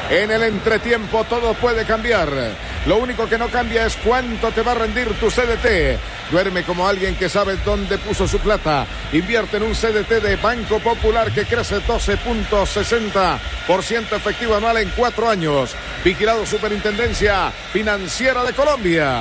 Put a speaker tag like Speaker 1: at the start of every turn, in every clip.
Speaker 1: En el entretiempo todo puede cambiar. Lo único que no cambia es cuánto te va a rendir tu CDT. Duerme como alguien que sabe dónde puso su plata. Invierte en un CDT de Banco Popular que crece 12.60% efectivo anual en 4 años. Vigilado Superintendencia Financiera de Colombia.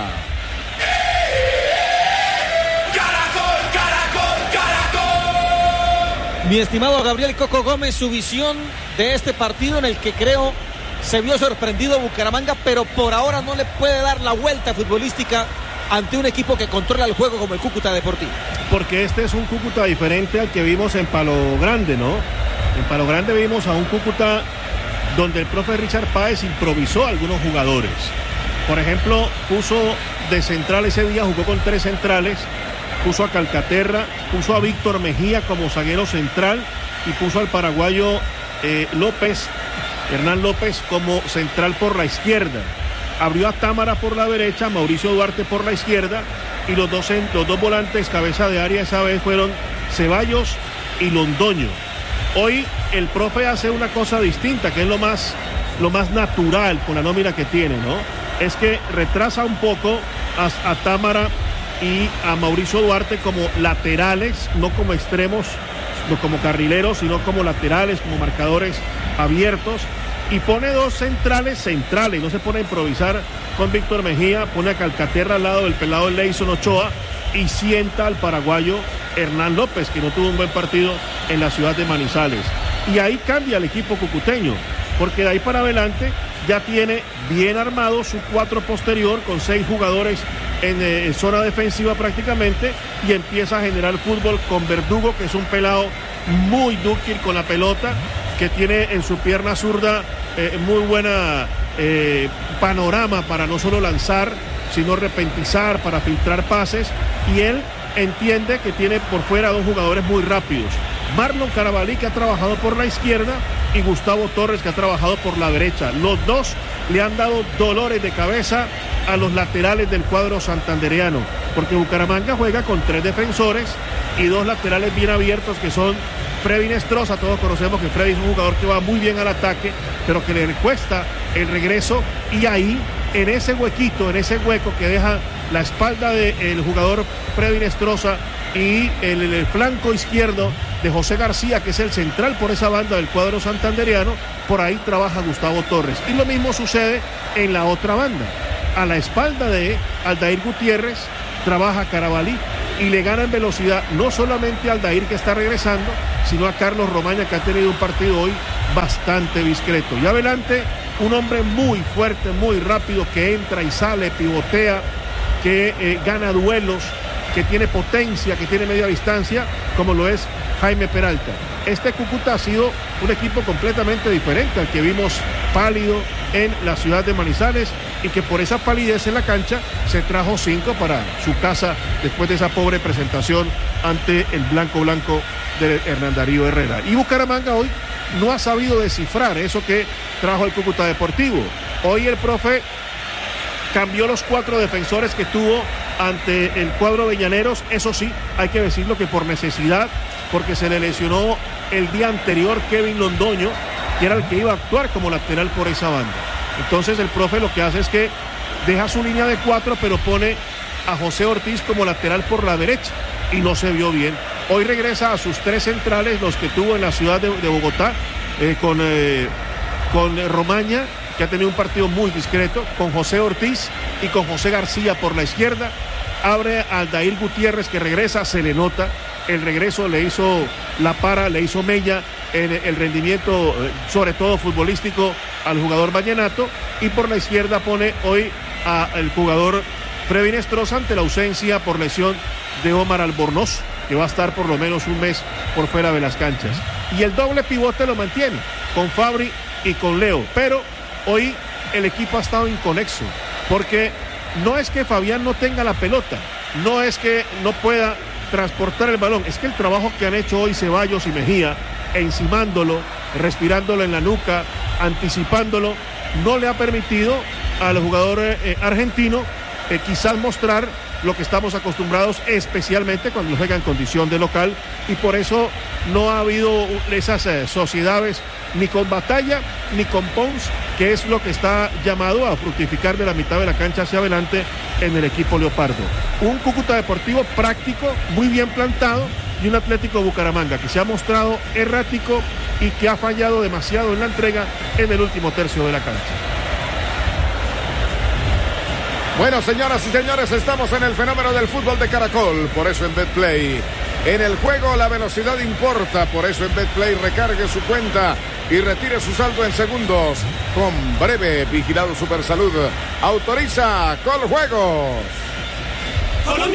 Speaker 2: Mi estimado Gabriel Coco Gómez, su visión de este partido en el que creo se vio sorprendido Bucaramanga, pero por ahora no le puede dar la vuelta futbolística ante un equipo que controla el juego como el Cúcuta Deportivo.
Speaker 3: Porque este es un Cúcuta diferente al que vimos en Palo Grande, ¿no? En Palo Grande vimos a un Cúcuta donde el profe Richard Páez improvisó a algunos jugadores. Por ejemplo, puso de central ese día, jugó con 3 centrales, puso a Calcaterra, puso a Víctor Mejía como zaguero central y puso al paraguayo Hernán López como central por la izquierda. Abrió a Támara por la derecha, Mauricio Duarte por la izquierda y los dos volantes cabeza de área esa vez fueron Ceballos y Londoño. Hoy el profe hace una cosa distinta, que es lo más natural con la nómina que tiene, ¿no? Es que retrasa un poco a Támara y a Mauricio Duarte como laterales, no como extremos, no como carrileros, sino como laterales, como marcadores abiertos, y pone 2 centrales, no se pone a improvisar con Víctor Mejía, pone a Calcaterra al lado del pelado Leison Ochoa y sienta al paraguayo Hernán López, que no tuvo un buen partido en la ciudad de Manizales. Y ahí cambia el equipo cucuteño, porque de ahí para adelante ya tiene bien armado su 4 posterior con 6 jugadores en zona defensiva prácticamente, y empieza a generar fútbol con Verdugo, que es un pelado muy dúctil con la pelota, que tiene en su pierna zurda muy buena panorama para no solo lanzar, sino repentizar, para filtrar pases, y él entiende que tiene por fuera 2 jugadores muy rápidos. Marlon Carabalí, que ha trabajado por la izquierda, y Gustavo Torres, que ha trabajado por la derecha. Los dos le han dado dolores de cabeza a los laterales del cuadro santandereano, porque Bucaramanga juega con 3 defensores y 2 laterales bien abiertos, que son Freddy Nestroza. Todos conocemos que Freddy es un jugador que va muy bien al ataque, pero que le cuesta el regreso, y ahí, en ese huequito, en ese hueco que deja la espalda del jugador Freddy Nestroza y el flanco izquierdo de José García, que es el central por esa banda del cuadro santandereano, por ahí trabaja Gustavo Torres. Y lo mismo sucede en la otra banda. A la espalda de Aldair Gutiérrez trabaja Carabalí, y le gana en velocidad no solamente a Aldair, que está regresando, sino a Carlos Romaña, que ha tenido un partido hoy bastante discreto. Y adelante, un hombre muy fuerte, muy rápido, que entra y sale, pivotea, que gana duelos, que tiene potencia, que tiene media distancia, como lo es Jaime Peralta. Este Cúcuta ha sido un equipo completamente diferente al que vimos pálido en la ciudad de Manizales, y que por esa palidez en la cancha se trajo 5 para su casa después de esa pobre presentación ante el blanco de Hernán Darío Herrera. Y Bucaramanga hoy no ha sabido descifrar eso que trajo el Cúcuta Deportivo. Hoy el profe cambió los 4 defensores que tuvo ante el cuadro de Llaneros. Eso sí, hay que decirlo que por necesidad, porque se le lesionó el día anterior Kevin Londoño, que era el que iba a actuar como lateral por esa banda. Entonces el profe lo que hace es que deja su línea de 4, pero pone a José Ortiz como lateral por la derecha, y no se vio bien. Hoy regresa a sus 3 centrales, los que tuvo en la ciudad de Bogotá, con Romaña, que ha tenido un partido muy discreto, con José Ortiz y con José García por la izquierda. Abre a Aldair Gutiérrez, que regresa, se le nota el regreso, le hizo la para, le hizo mella en el rendimiento, sobre todo futbolístico, al jugador vallenato. Y por la izquierda pone hoy al jugador Freddy Nestroza, ante la ausencia por lesión de Omar Albornoz, que va a estar por lo menos un mes por fuera de las canchas. Y el doble pivote lo mantiene con Fabri y con Leo, pero hoy el equipo ha estado inconexo, porque no es que Fabián no tenga la pelota, no es que no pueda transportar el balón, es que el trabajo que han hecho hoy Ceballos y Mejía, encimándolo, respirándolo en la nuca, anticipándolo, no le ha permitido al jugador argentino quizás mostrar lo que estamos acostumbrados, especialmente cuando juega en condición de local, y por eso no ha habido esas sociedades, ni con Batalla, ni con Pons, que es lo que está llamado a fructificar de la mitad de la cancha hacia adelante en el equipo leopardo. Un Cúcuta Deportivo práctico, muy bien plantado, y un Atlético Bucaramanga que se ha mostrado errático y que ha fallado demasiado en la entrega en el último tercio de la cancha.
Speaker 1: Bueno, señoras y señores, estamos en el fenómeno del fútbol de Caracol. Por eso en Betplay, en el juego la velocidad importa. Por eso en Betplay recargue su cuenta y retire su saldo en segundos. Con Breve, Vigilado Supersalud. Autoriza Coljuegos.
Speaker 4: Colombia.